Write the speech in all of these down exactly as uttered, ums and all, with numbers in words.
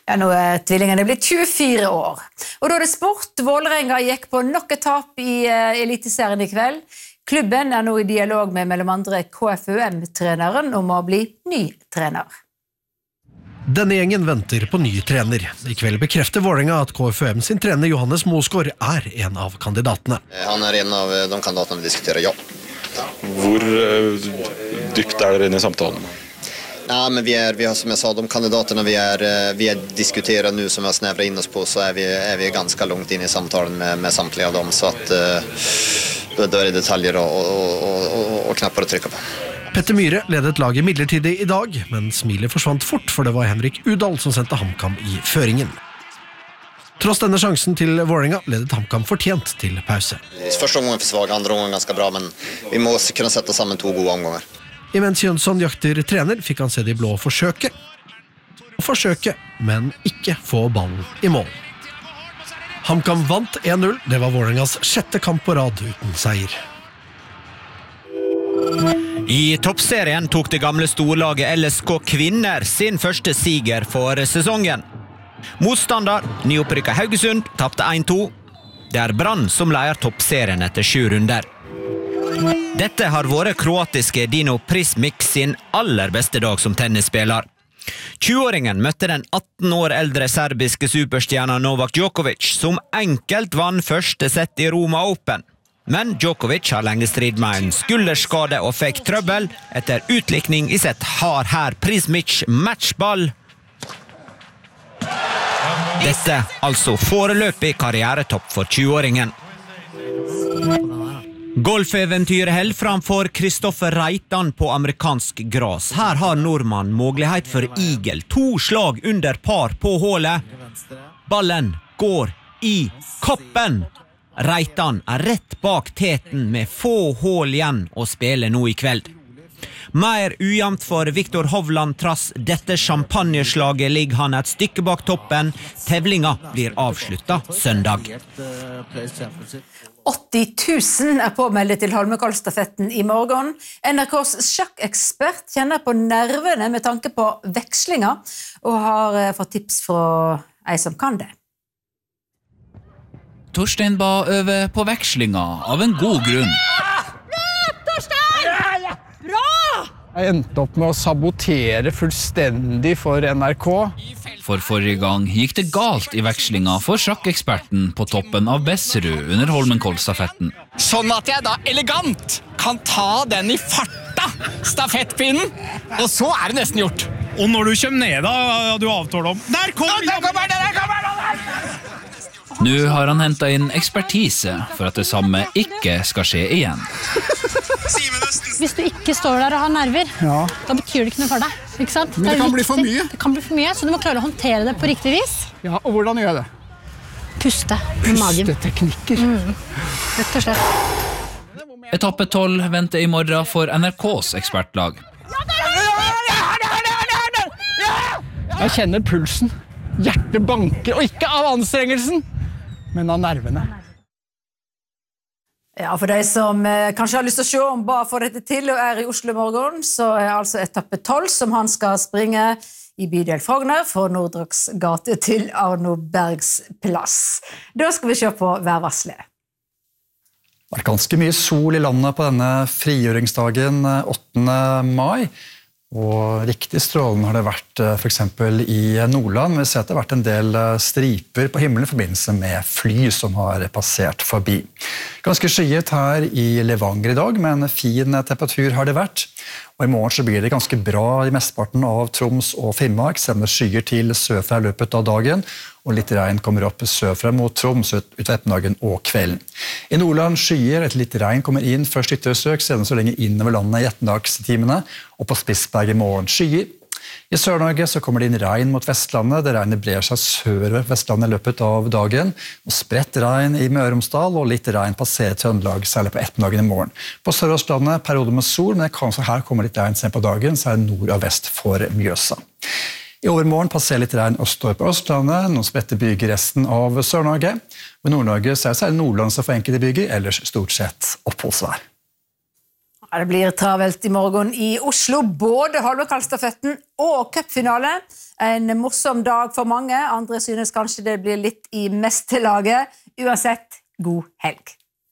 Ja, nå er tvillingene blitt tjuefire år. Og da er det sport. Vålerenga gikk på nok et tap i uh, Eliteserien i kveld. Klubben er nå i dialog med mellom andre K F U M-treneren om å bli ny trener. Denne gjengen venter på ny trener. I kveld bekrefter Vålerenga at K F U M sin trener Johannes Mosgaard er en av kandidatene. Han er en av de kandidatene vi diskuterer, ja. Hvor dypt er dere inne i samtalen? Ja, men vi er, vi har, som jeg sa, de kandidaterna vi er, vi er diskuterer nå, som vi har snävrat in oss på, så er vi, er vi ganske langt inne i samtalen med, med samtlige av dem, så at uh, da er det detaljer og, og, og, og, og knapper å trykke på. Petter Myhre ledet laget midlertidig i dag, men smilet forsvant fort, for det var Henrik Udal som sendte HamKam i føringen. Tross denne sjansen til Vålerenga ledet HamKam fortjent til pause. Første omgang for svag, andre omgang ganske bra, men vi må kunne sette sammen to gode omganger. Imens Jønsson jakter trener, fikk han se de blå forsøke. Forsøke, men ikke få ballen i mål. HamKam vant en null, det var Vålerengas sjette kamp på rad uten seier. I toppserien tok det gamle storlaget L S K Kvinner sin første siger for sesongen. Motstander, nyopprykket Haugesund, tapte en to. Det er Brann som leier toppserien etter sju runder. Dette har vært kroatiske Dino Prismic sin aller beste dag som tennisspiller. tjueåringen møtte den atten år eldre serbiske superstjerna Novak Djokovic, som enkelt vann første sett i Roma Open. Men Djokovic har lenge strid med en skulderskade og fikk trøbbel. Etter utlikning i sett har her Prismic matchball. Dette altså foreløpig karrieretopp for tjueåringen. Golfeventyret held framfor Kristoffer Reitan på amerikansk gras. Her har nordmann mulighet for igel. To slag under par på hålet. Ballen går i koppen. Reitan er rett bak teten med få hål igjen og spiller nå i kveld. Mer ujevnt for Viktor Hovland trass dette champagneslaget ligger han et stykke bak toppen. Tevlinga blir avsluttet søndag. åtti tusen er påmeldet til Holmenkollstafetten i morgen. N R K's sjakkekspert kjenner på nervene med tanke på vekslinger, og har fått tips fra ei som kan det. Torstein ba øve på vekslinga av en god grunn. Jeg endte opp med å sabotere fullstendig for N R K. For forrige gang gikk det galt i vekslinga for sjakkeksperten på toppen av Besserud under Holmenkollstafetten. Sånn at jeg da elegant kan ta den i farta, stafettpinnen, og så er det nesten gjort. Og når du kommer ned da, du avtåler om. Der kommer den! Der kommer den! Der kommer den! Nå har han hentet inn ekspertise for at det samme ikke skal skje igjen. Hvis du ikke står der og har nerver, ja. Da betyr det ikke noe for deg, ikke sant? Men det, det kan bli for mye. Det kan bli for mye, så du må klare å håndtere det på riktig vis. Ja, og hvordan gjør jeg det? Puste med magen. Pusteteknikker. Mm. Rett og slett. Etappe tolv venter i morgen for N R K's ekspertlag. Jeg kjenner pulsen. Hjertet banker, og ikke av anstrengelsen, men av nervene. Ja, for de som eh, kanskje har lyst til å se om Ba får dette til og er i Oslo i morgen, så er altså etappe tolv som han skal springe i bydel Frogner fra Nordroks gate til Arno Bergs plass. Da skal vi se på værvarslet. Det er ganske mye sol i landet på denne frigjøringsdagen åttende mai. Og riktig strålende har det vært for eksempel i Nordland. Vi ser at det har vært en del striper på himmelen i forbindelse med fly som har passert forbi. Ganske skyet her i Levanger i dag, men fin temperatur har det vært. Og i morgen så blir det ganske bra i mesteparten av Troms og Finnmark, selv om det skyer til sørfra i løpet av dagen, og litt regn kommer opp sørfra mot Troms utover ettermiddagen og kvelden. I Nordland skyer, et litt regn kommer inn først ytterligere strøk, senere så lenge innover landet i ettermiddagstimene, og på Spitsberg i morgen skyer. I Sør-Norge så kommer det inn regn mot Vestlandet, det regnet brer seg sørover Vestlandet i løpet av dagen, og spredt regn i Møre og Romsdal, og litt regn passerer Trøndelag, særlig på ettermiddagen i morgen. På Sør-Østlandet perioder med sol, men kanskje her kommer litt regn sent på dagen, så er det nord og vest for Mjøsa. I overmorgen passerer litt regn østover på Østlandet, noen spredte byger resten av Sør-Norge, og i Nord-Norge så er det særlig Nordland som får enkelte byger, ellers stort sett oppholdsvær. Ja, det blir travelt i morgen i Oslo, både Holmenkollstafetten og cupfinale. En morsom dag for mange, andre synes kanskje det blir litt i mestelaget. Uansett, god helg.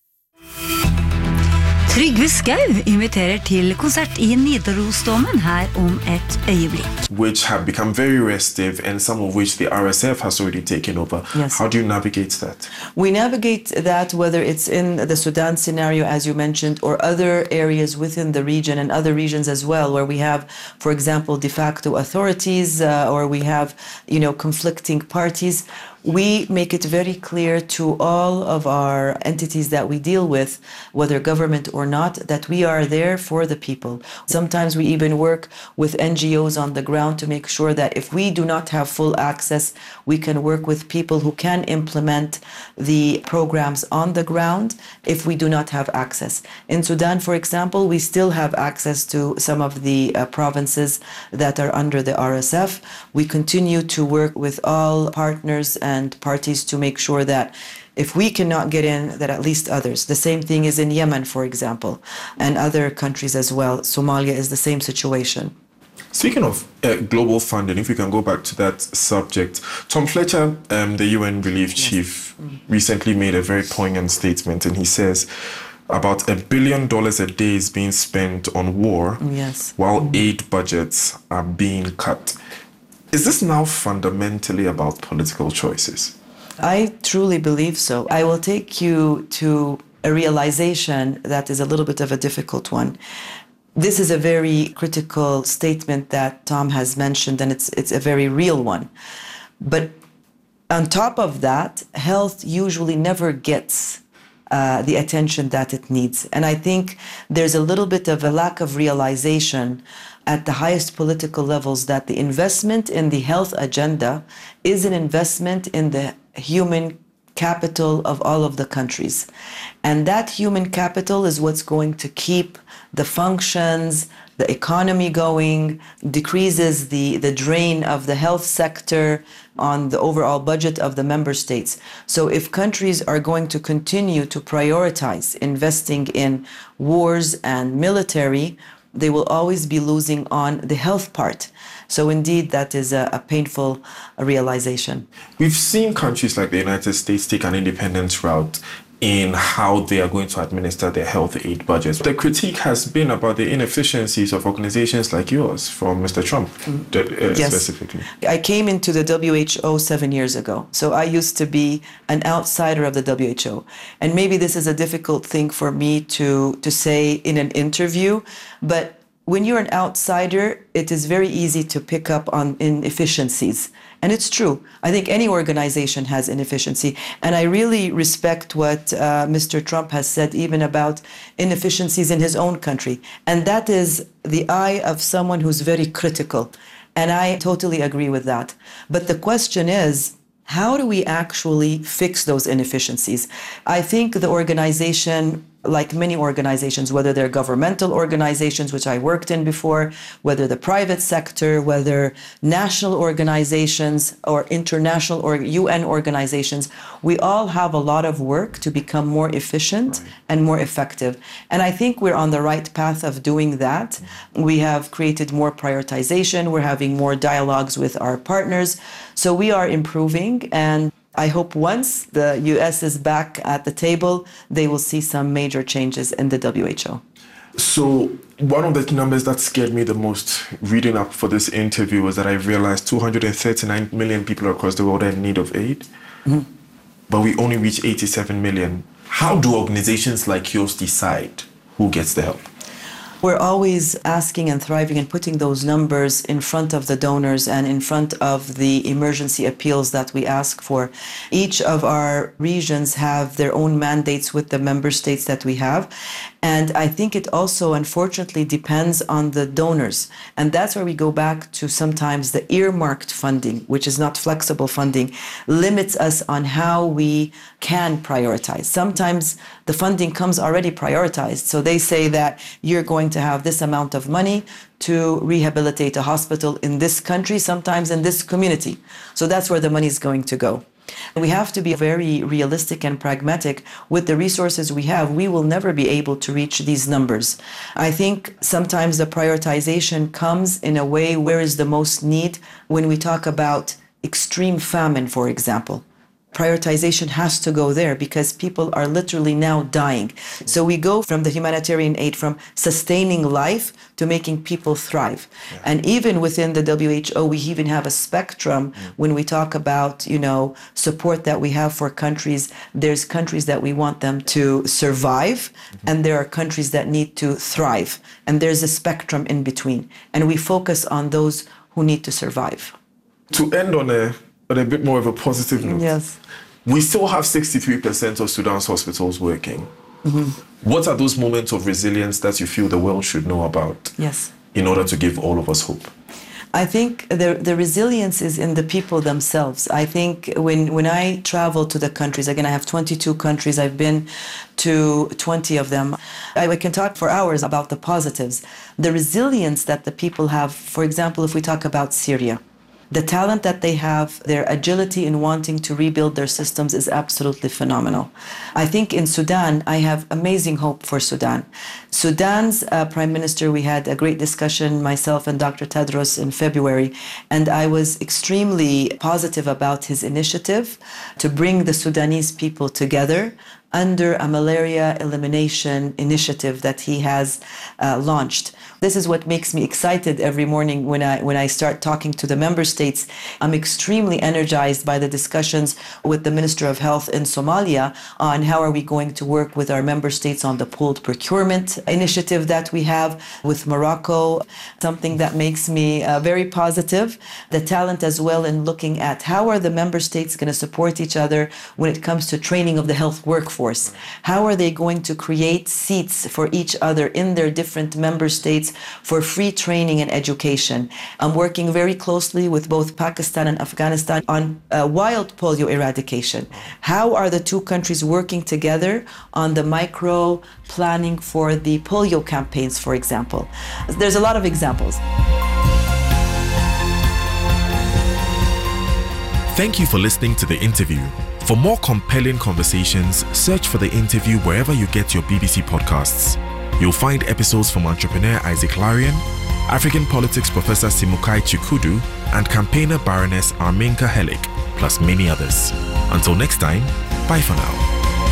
Trygve Skau inviterer til konsert i Nidarosdomen her om et øyeblikk. Which have become very restive and some of which the R S F has already taken over. Yes. How do you navigate that? We navigate that whether it's in the Sudan scenario, as you mentioned, or other areas within the region and other regions as well, where we have, for example, de facto authorities uh, or we have, you know, conflicting parties. We make it very clear to all of our entities that we deal with, whether government or not, that we are there for the people. Sometimes we even work with N G Os on the ground to make sure that if we do not have full access, we can work with people who can implement the programs on the ground if we do not have access. In Sudan, for example, we still have access to some of the uh, provinces that are under the R S F. We continue to work with all partners and parties to make sure that if we cannot get in, that at least others. The same thing is in Yemen, for example, and other countries as well. Somalia is the same situation. Speaking of uh, global funding, if we can go back to that subject, Tom Fletcher, um, the U N relief yes. chief, mm-hmm. recently made a very poignant statement, and he says about a billion dollars a day is being spent on war, yes. while mm-hmm. aid budgets are being cut. Is this now fundamentally about political choices? I truly believe so. I will take you to a realization that is a little bit of a difficult one. This is a very critical statement that Tom has mentioned, and it's it's a very real one. But on top of that, health usually never gets uh, the attention that it needs. And I think there's a little bit of a lack of realization at the highest political levels that the investment in the health agenda is an investment in the human capital of all of the countries. And that human capital is what's going to keep the functions, the economy going, decreases the, the drain of the health sector on the overall budget of the member states. So if countries are going to continue to prioritize investing in wars and military, they will always be losing on the health part. So indeed, that is a, a painful realization. We've seen countries like the United States take an independent route in how they are going to administer their health aid budgets. The critique has been about the inefficiencies of organizations like yours, from Mister Trump uh, yes. specifically. I came into the W H O seven years ago, so I used to be an outsider of the W H O. And maybe this is a difficult thing for me to, to say in an interview, but when you're an outsider, it is very easy to pick up on inefficiencies. And it's true. I think any organization has inefficiency. And I really respect what uh, Mister Trump has said even about inefficiencies in his own country. And that is the eye of someone who's very critical. And I totally agree with that. But the question is, how do we actually fix those inefficiencies? I think the organization, like many organizations, whether they're governmental organizations, which I worked in before, whether the private sector, whether national organizations or international or U N organizations, we all have a lot of work to become more efficient right. and more effective. And I think we're on the right path of doing that. We have created more prioritization. We're having more dialogues with our partners. So we are improving, and I hope once the U S is back at the table, they will see some major changes in the W H O. So one of the numbers that scared me the most reading up for this interview was that I realized two hundred thirty-nine million people across the world are in need of aid, mm-hmm. but we only reach eighty-seven million. How do organizations like yours decide who gets the help? We're always asking and thriving and putting those numbers in front of the donors and in front of the emergency appeals that we ask for. Each of our regions have their own mandates with the member states that we have. And I think it also, unfortunately, depends on the donors. And that's where we go back to sometimes the earmarked funding, which is not flexible funding, limits us on how we can prioritize. Sometimes the funding comes already prioritized. So they say that you're going to have this amount of money to rehabilitate a hospital in this country, sometimes in this community. So that's where the money is going to go. We have to be very realistic and pragmatic. With the resources we have, we will never be able to reach these numbers. I think sometimes the prioritization comes in a way where is the most need when we talk about extreme famine, for example. Prioritization has to go there because people are literally now dying. So we go from the humanitarian aid, from sustaining life to making people thrive. Yeah. And even within the W H O, we even have a spectrum mm. when we talk about, you know, support that we have for countries. There's countries that we want them to survive, mm-hmm. and there are countries that need to thrive. And there's a spectrum in between. And we focus on those who need to survive. To end on a on a bit more of a positive note. Yes. We still have sixty-three percent of Sudan's hospitals working. Mm-hmm. What are those moments of resilience that you feel the world should know about? Yes. In order to give all of us hope? I think the, the resilience is in the people themselves. I think when, when I travel to the countries, again, I have twenty-two countries, I've been to twenty of them. I, I can talk for hours about the positives. The resilience that the people have, for example, if we talk about Syria, the talent that they have, their agility in wanting to rebuild their systems is absolutely phenomenal. I think in Sudan, I have amazing hope for Sudan. Sudan's uh, Prime Minister, we had a great discussion, myself and Doctor Tedros, in February, and I was extremely positive about his initiative to bring the Sudanese people together under a malaria elimination initiative that he has uh, launched. This is what makes me excited every morning when I when I start talking to the member states. I'm extremely energized by the discussions with the Minister of Health in Somalia on how are we going to work with our member states on the pooled procurement initiative that we have with Morocco, something that makes me uh, very positive. The talent as well in looking at how are the member states going to support each other when it comes to training of the health workforce. How are they going to create seats for each other in their different member states for free training and education? I'm working very closely with both Pakistan and Afghanistan on uh, wild polio eradication. How are the two countries working together on the micro planning for the polio campaigns, for example? There's a lot of examples. Thank you for listening to the interview. For more compelling conversations, search for the interview wherever you get your B B C podcasts. You'll find episodes from entrepreneur Isaac Larian, African politics professor Simukai Chikudu, and campaigner Baroness Arminka Helik, plus many others. Until next time, bye for now.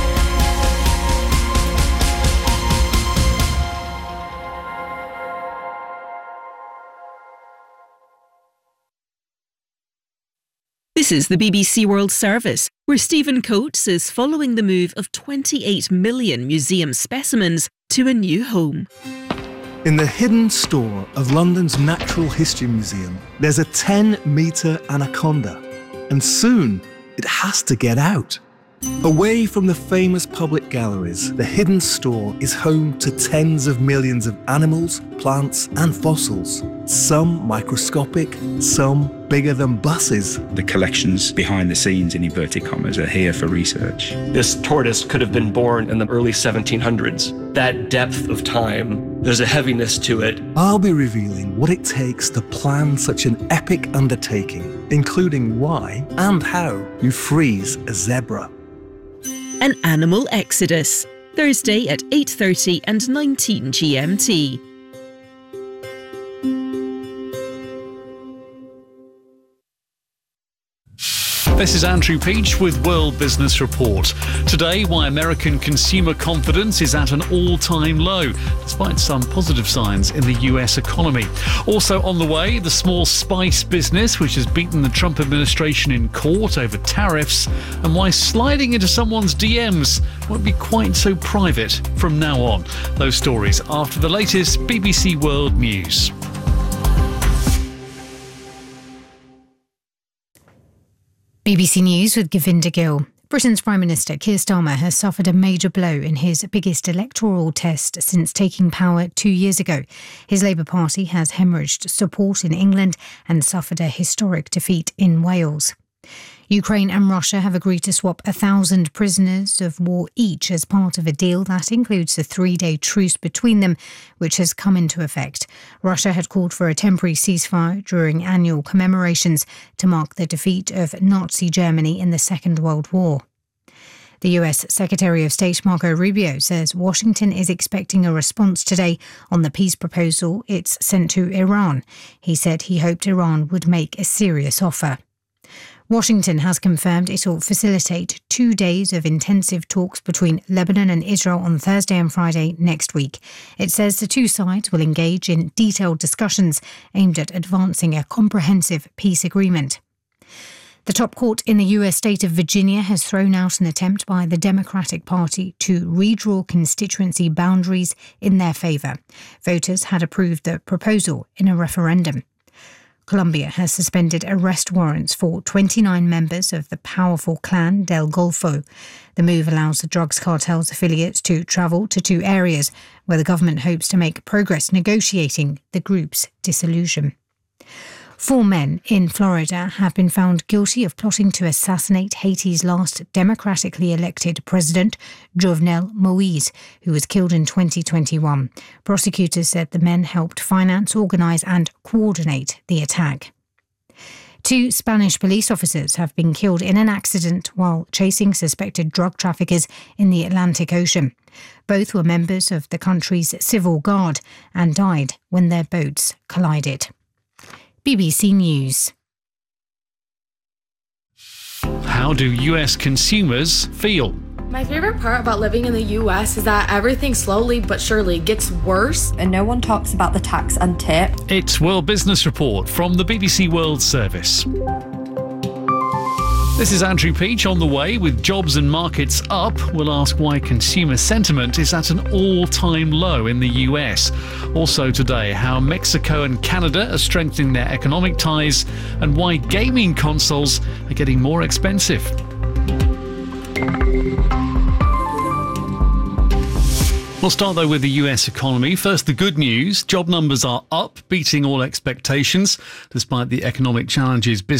This is the B B C World Service, where Stephen Coates is following the move of twenty-eight million museum specimens to a new home. In the hidden store of London's Natural History Museum, there's a ten metre anaconda, and soon it has to get out. Away from the famous public galleries, the hidden store is home to tens of millions of animals, plants and fossils, some microscopic, some bigger than buses. The collections behind the scenes, in inverted commas, are here for research. This tortoise could have been born in the early seventeen hundreds. That depth of time, there's a heaviness to it. I'll be revealing what it takes to plan such an epic undertaking, including why and how you freeze a zebra. An Animal Exodus, Thursday at eight thirty and nineteen G M T. This is Andrew Peach with World Business Report. Today, why American consumer confidence is at an all-time low, despite some positive signs in the U S economy. Also on the way, the small spice business, which has beaten the Trump administration in court over tariffs, and why sliding into someone's D Ms won't be quite so private from now on. Those stories after the latest B B C World News. B B C News with Govinda Gill. Britain's Prime Minister Keir Starmer has suffered a major blow in his biggest electoral test since taking power two years ago. His Labour Party has hemorrhaged support in England and suffered a historic defeat in Wales. Ukraine and Russia have agreed to swap a thousand prisoners of war each as part of a deal that includes a three-day truce between them, which has come into effect. Russia had called for a temporary ceasefire during annual commemorations to mark the defeat of Nazi Germany in the Second World War. The U S Secretary of State Marco Rubio says Washington is expecting a response today on the peace proposal it's sent to Iran. He said he hoped Iran would make a serious offer. Washington has confirmed it will facilitate two days of intensive talks between Lebanon and Israel on Thursday and Friday next week. It says the two sides will engage in detailed discussions aimed at advancing a comprehensive peace agreement. The top court in the U S state of Virginia has thrown out an attempt by the Democratic Party to redraw constituency boundaries in their favour. Voters had approved the proposal in a referendum. Colombia has suspended arrest warrants for twenty-nine members of the powerful clan Del Golfo. The move allows the drugs cartel's affiliates to travel to two areas where the government hopes to make progress negotiating the group's dissolution. Four men in Florida have been found guilty of plotting to assassinate Haiti's last democratically elected president, Jovenel Moïse, who was killed in twenty twenty-one. Prosecutors said the men helped finance, organise and coordinate the attack. Two Spanish police officers have been killed in an accident while chasing suspected drug traffickers in the Atlantic Ocean. Both were members of the country's civil guard and died when their boats collided. B B C News. How do U S consumers feel? My favorite part about living in the U S is that everything slowly but surely gets worse. And no one talks about the tax and tip. It's World Business Report from the B B C World Service. This is Andrew Peach on the way. With jobs and markets up, we'll ask why consumer sentiment is at an all-time low in the U S. Also today, how Mexico and Canada are strengthening their economic ties and why gaming consoles are getting more expensive. We'll start though with the U S economy. First, the good news. Job numbers are up, beating all expectations. Despite the economic challenges,